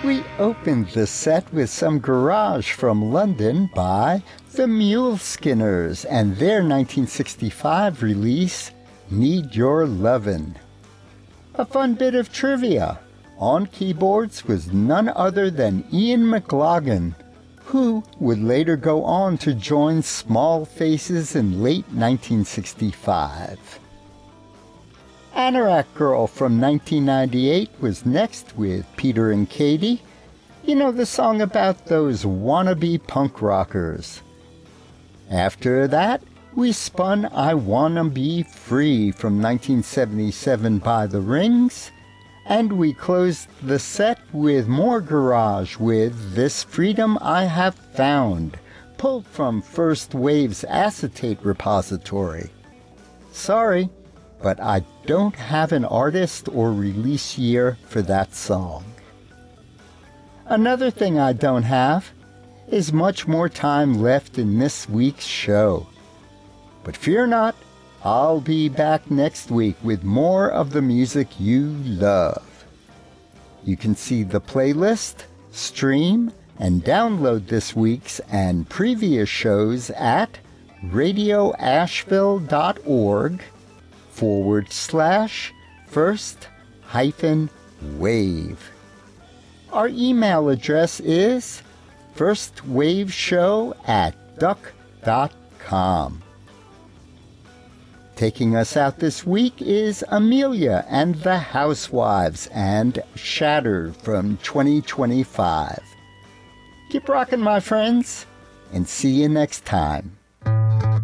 We opened the set with some garage from London by the Muleskinners and their 1965 release, Need Your Lovin'. A fun bit of trivia. On keyboards was none other than Ian McLagan, who would later go on to join Small Faces in late 1965. Anorak Girl from 1998 was next with Peter and Katie. You know, the song about those wannabe punk rockers. After that, we spun I Wanna Be Free from 1977 by The Rings, and we closed the set with more garage with This Freedom I Have Found, pulled from First Wave's acetate repository. Sorry, but I don't have an artist or release year for that song. Another thing I don't have is much more time left in this week's show. But fear not, I'll be back next week with more of the music you love. You can see the playlist, stream, and download this week's and previous shows at radioasheville.org/first-wave. Our email address is firstwaveshow@duck.com. Taking us out this week is Amelia and the Housewives and Shattered from 2025. Keep rocking, my friends, and see you next time.